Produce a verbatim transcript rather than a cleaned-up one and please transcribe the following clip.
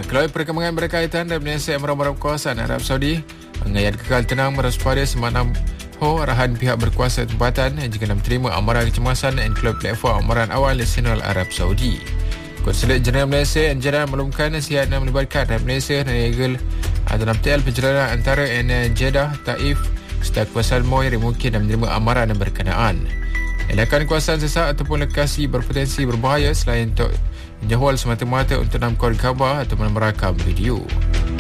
Sekelumit perkembangan berkaitan dan Malaysia yang meram-meram kawasan Arab Saudi, Pengayat kekal tenang meraspada semalam ho arahan pihak berkuasa tempatan jika nak menerima amaran kecemasan enklo platform amaran awal Nasional Arab Saudi. Konsulat Jeneral Malaysia yang Jeddah maklumkan nasihat yang melibatkan rakyat Malaysia dan legal dalam tel perjalanan antara Jeddah, Taif, serta Kuala Moy yang mungkin nak menerima amaran yang berkenaan. Elakkan kawasan sesak ataupun lokasi berpotensi berbahaya selain untuk menjawal semata-mata untuk nak mengkod khabar atau merakam video.